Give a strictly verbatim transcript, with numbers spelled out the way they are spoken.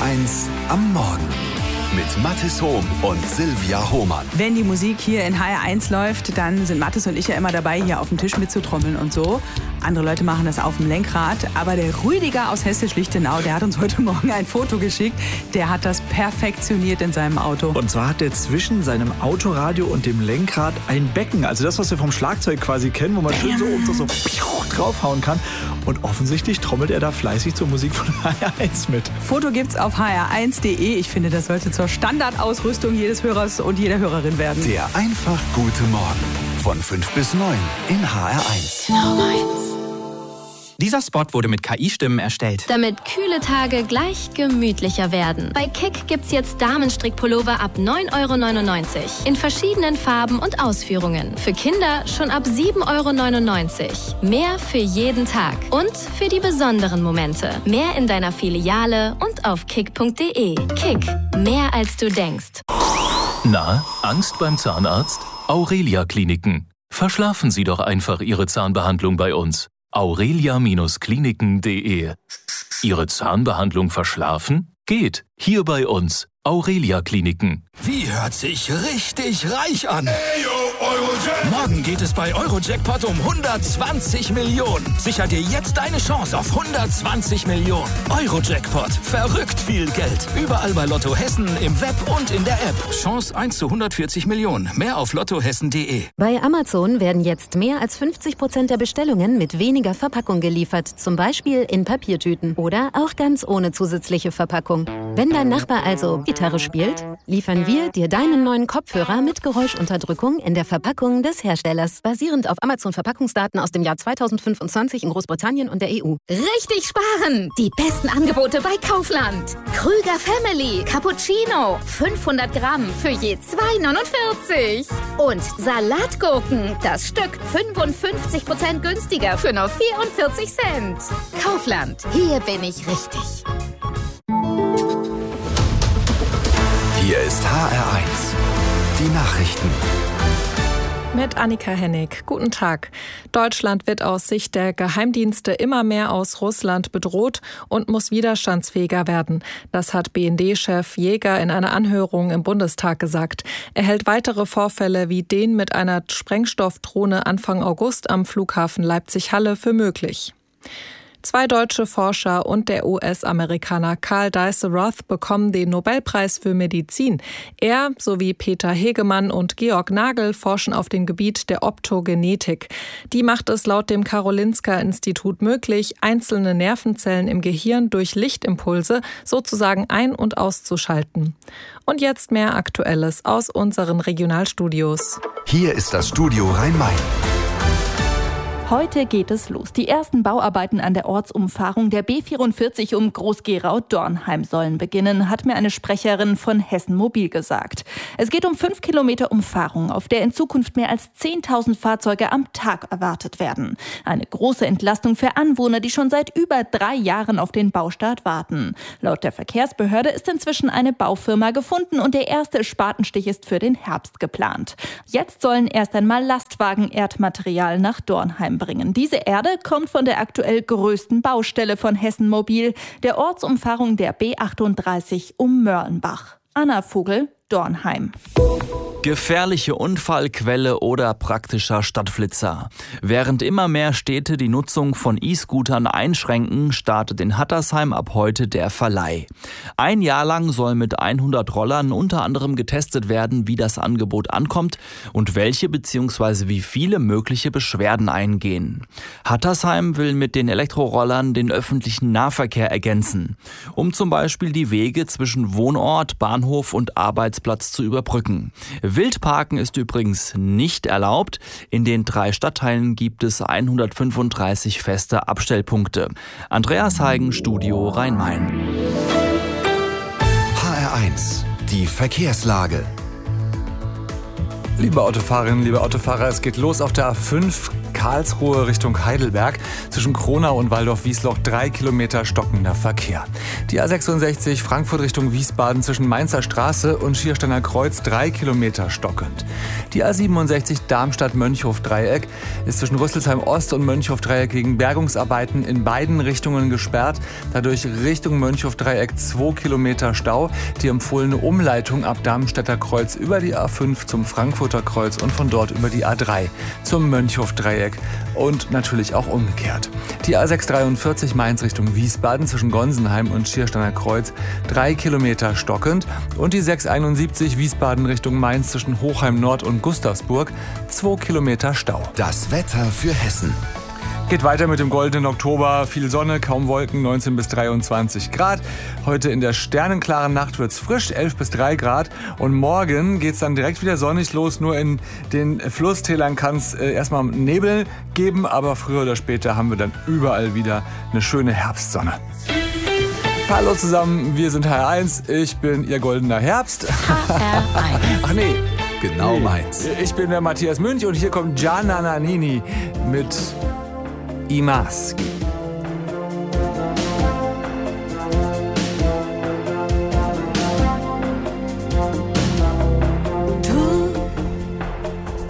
eins am Morgen mit Mathis Hohm und Silvia Hohmann. Wenn die Musik hier in H R eins läuft, dann sind Mathis und ich ja immer dabei, hier auf dem Tisch mitzutrommeln und so. Andere Leute machen das auf dem Lenkrad. Aber der Rüdiger aus Hessisch-Lichtenau, der hat uns heute Morgen ein Foto geschickt. Der hat das perfektioniert in seinem Auto. Und zwar hat er zwischen seinem Autoradio und dem Lenkrad ein Becken. Also das, was wir vom Schlagzeug quasi kennen, wo man schön so unter so draufhauen kann. Und offensichtlich trommelt er da fleißig zur Musik von H R eins mit. Foto gibt's auf h r eins punkt d e. Ich finde, das sollte zur Standardausrüstung jedes Hörers und jeder Hörerin werden. Der einfach gute Morgen von fünf bis neun in H R eins. Dieser Spot wurde mit K I-Stimmen erstellt. Damit kühle Tage gleich gemütlicher werden. Bei Kick gibt's jetzt Damenstrickpullover ab neun Euro neunundneunzig. In verschiedenen Farben und Ausführungen. Für Kinder schon ab sieben Euro neunundneunzig. Mehr für jeden Tag. Und für die besonderen Momente. Mehr in deiner Filiale und auf kick punkt d e. Kick. Mehr als du denkst. Na, Angst beim Zahnarzt? Aurelia Kliniken. Verschlafen Sie doch einfach Ihre Zahnbehandlung bei uns. aurelia Kliniken punkt d e. Ihre Zahnbehandlung verschlafen? Geht. Hier bei uns. Aurelia Kliniken. Wie hört sich richtig reich an? Hey, yo, Eurojackpot. Morgen geht es bei Eurojackpot um hundertzwanzig Millionen. Sicher dir jetzt deine Chance auf hundertzwanzig Millionen. Eurojackpot. Verrückt viel Geld. Überall bei Lotto Hessen, im Web und in der App. Chance eins zu hundertvierzig Millionen. Mehr auf lottohessen punkt d e. Bei Amazon werden jetzt mehr als fünfzig Prozent der Bestellungen mit weniger Verpackung geliefert. Zum Beispiel in Papiertüten. Oder auch ganz ohne zusätzliche Verpackung. Wenn dein Nachbar also Gitarre spielt, liefern wir dir deinen neuen Kopfhörer mit Geräuschunterdrückung in der Verpackung des Herstellers. Basierend auf Amazon-Verpackungsdaten aus dem Jahr zweitausendfünfundzwanzig in Großbritannien und der E U. Richtig sparen! Die besten Angebote bei Kaufland. Krüger Family Cappuccino. fünfhundert Gramm für je zwei neunundvierzig. Und Salatgurken. Das Stück fünfundfünfzig Prozent günstiger für nur vierundvierzig Cent. Kaufland. Hier bin ich richtig. Hier ist H R eins. Die Nachrichten. Mit Annika Hennig. Guten Tag. Deutschland wird aus Sicht der Geheimdienste immer mehr aus Russland bedroht und muss widerstandsfähiger werden. Das hat B N D-Chef Jäger in einer Anhörung im Bundestag gesagt. Er hält weitere Vorfälle wie den mit einer Sprengstoffdrohne Anfang August am Flughafen Leipzig-Halle für möglich. Zwei deutsche Forscher und der U S-Amerikaner Karl Dice-Roth bekommen den Nobelpreis für Medizin. Er sowie Peter Hegemann und Georg Nagel forschen auf dem Gebiet der Optogenetik. Die macht es laut dem Karolinska-Institut möglich, einzelne Nervenzellen im Gehirn durch Lichtimpulse sozusagen ein- und auszuschalten. Und jetzt mehr Aktuelles aus unseren Regionalstudios. Hier ist das Studio Rhein-Main. Heute geht es los. Die ersten Bauarbeiten an der Ortsumfahrung der B vierundvierzig um Groß-Gerau-Dornheim sollen beginnen, hat mir eine Sprecherin von Hessen Mobil gesagt. Es geht um fünf Kilometer Umfahrung, auf der in Zukunft mehr als zehntausend Fahrzeuge am Tag erwartet werden. Eine große Entlastung für Anwohner, die schon seit über drei Jahren auf den Baustart warten. Laut der Verkehrsbehörde ist inzwischen eine Baufirma gefunden und der erste Spatenstich ist für den Herbst geplant. Jetzt sollen erst einmal Lastwagen Erdmaterial nach Dornheim bringen. Diese Erde kommt von der aktuell größten Baustelle von Hessen Mobil, der Ortsumfahrung der B achtunddreißig um Mörlenbach. Anna Vogel, Dornheim. Gefährliche Unfallquelle oder praktischer Stadtflitzer. Während immer mehr Städte die Nutzung von E-Scootern einschränken, startet in Hattersheim ab heute der Verleih. Ein Jahr lang soll mit hundert Rollern unter anderem getestet werden, wie das Angebot ankommt und welche bzw. wie viele mögliche Beschwerden eingehen. Hattersheim will mit den Elektrorollern den öffentlichen Nahverkehr ergänzen, um zum Beispiel die Wege zwischen Wohnort, Bahnhof und Arbeitsplatz zu überbrücken. Wildparken ist übrigens nicht erlaubt. In den drei Stadtteilen gibt es hundertfünfunddreißig feste Abstellpunkte. Andreas Heigen, Studio Rhein-Main. H R eins. Die Verkehrslage. Liebe Autofahrerinnen, liebe Autofahrer, es geht los auf der A fünf Karlsruhe Richtung Heidelberg. Zwischen Kronau und Waldorf-Wiesloch drei Kilometer stockender Verkehr. Die A sechsundsechzig Frankfurt Richtung Wiesbaden zwischen Mainzer Straße und Schiersteiner Kreuz drei Kilometer stockend. Die A siebenundsechzig Darmstadt-Mönchhof-Dreieck ist zwischen Rüsselsheim Ost und Mönchhof-Dreieck wegen Bergungsarbeiten in beiden Richtungen gesperrt. Dadurch Richtung Mönchhof-Dreieck zwei Kilometer Stau. Die empfohlene Umleitung ab Darmstädter Kreuz über die A fünf zum Frankfurter Kreuz und von dort über die A drei zum Mönchhof-Dreieck und natürlich auch umgekehrt. Die A sechshundertdreiundvierzig Mainz Richtung Wiesbaden zwischen Gonsenheim und Schiersteiner Kreuz drei Kilometer stockend und die sechshunderteinundsiebzig Wiesbaden Richtung Mainz zwischen Hochheim Nord und Gustavsburg zwei Kilometer Stau. Das Wetter für Hessen. Geht weiter mit dem goldenen Oktober. Viel Sonne, kaum Wolken, neunzehn bis dreiundzwanzig Grad. Heute in der sternenklaren Nacht wird's frisch, elf bis drei Grad. Und morgen geht's dann direkt wieder sonnig los. Nur in den Flusstälern kann's äh, erstmal Nebel geben, aber früher oder später haben wir dann überall wieder eine schöne Herbstsonne. Hallo zusammen, wir sind H R eins. Ich bin Ihr goldener Herbst. H R eins. Ach nee. Genau nee. meins. Ich bin der Matthias Münch und hier kommt Gianna Nannini mit I Maschi.